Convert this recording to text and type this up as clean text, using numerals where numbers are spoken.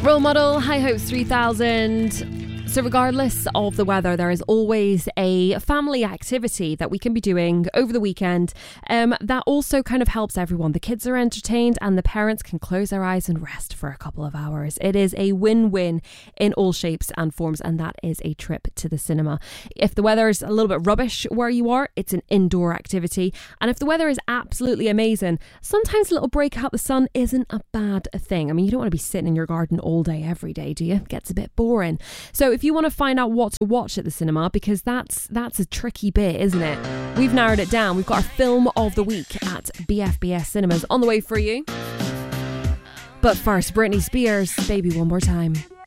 Role Model, High Hopes 3000. So regardless of the weather, there is always a family activity that we can be doing over the weekend that also kind of helps everyone. The kids are entertained and the parents can close their eyes and rest for a couple of hours. It is a win-win in all shapes and forms, and that is a trip to the cinema. If the weather is a little bit rubbish where you are, it's an indoor activity. And if the weather is absolutely amazing, sometimes a little break out the sun isn't a bad thing. I mean, you don't want to be sitting in your garden all day, every day, do you? It gets a bit boring. So if you want to find out what to watch at the cinema, because that's a tricky bit, isn't it? We've narrowed it down. We've got our film of the week at BFBS Cinemas on the way for you. But first, Britney Spears, Baby One More Time.